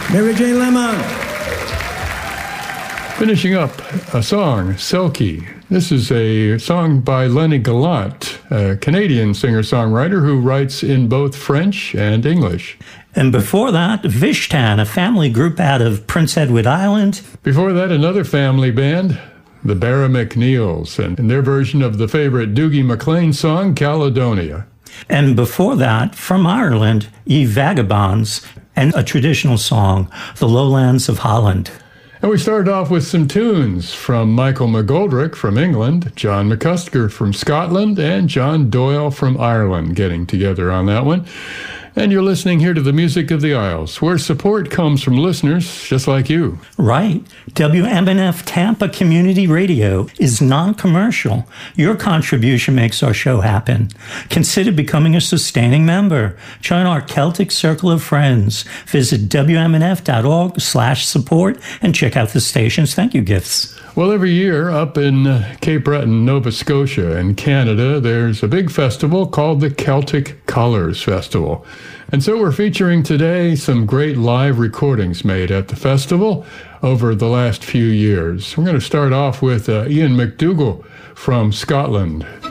Mary Jane Lemon. Finishing up a song, Selkie. This is a song by Lenny Gallant, a Canadian singer-songwriter who writes in both French and English. And before that, Vishtan, a family group out of Prince Edward Island. Before that, another family band, the Barra McNeils, and their version of the favorite Dougie MacLean song, Caledonia. And before that, from Ireland, Ye Vagabonds, and a traditional song, The Lowlands of Holland. And we started off with some tunes from Michael McGoldrick from England, John McCusker from Scotland, and John Doyle from Ireland getting together on that one. And you're listening here to the Music of the Isles, where support comes from listeners just like you. Right. WMNF Tampa Community Radio is non-commercial. Your contribution makes our show happen. Consider becoming a sustaining member. Join our Celtic Circle of Friends. Visit WMNF.org/support and check out the station's thank you gifts. Well, every year up in Cape Breton, Nova Scotia, in Canada, there's a big festival called the Celtic Colors Festival. And so we're featuring today some great live recordings made at the festival over the last few years. We're going to start off with Ian McDougall from Scotland.